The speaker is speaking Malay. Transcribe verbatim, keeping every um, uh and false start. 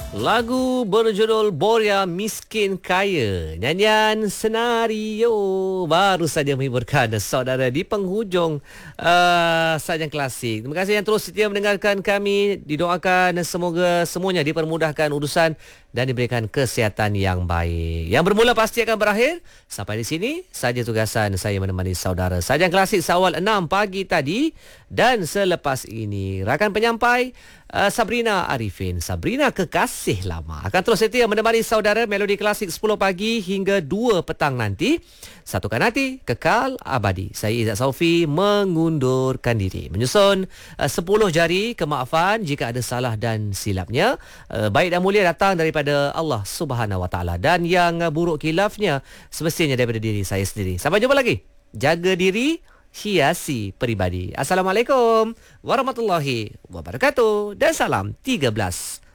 Lagu berjudul Boria Miskin Kaya. Nyanyian senario baru saja menghiburkan saudara di penghujung uh, Sajang Klasik. Terima kasih yang terus setia mendengarkan kami. Didoakan semoga semuanya dipermudahkan urusan dan diberikan kesihatan yang baik. Yang bermula pasti akan berakhir. Sampai di sini saja tugasan saya menemani saudara. Sajang Klasik seawal enam pagi tadi dan selepas ini rakan penyampai uh, Sabrina Arifin. Sabrina kekasih lama akan terus setia menemani saudara Melodi Klasik sepuluh pagi hingga dua petang nanti. Satukan hati, kekal abadi. Saya Izzat Saufi mengundurkan diri. Menyusun uh, sepuluh jari kemaafan jika ada salah dan silapnya. Uh, baik dan mulia datang daripada Allah Subhanahu Wa Taala dan yang uh, buruk khilafnya semestinya daripada diri saya sendiri. Sampai jumpa lagi. Jaga diri, hiasi peribadi. Assalamualaikum warahmatullahi wabarakatuh dan salam tiga belas.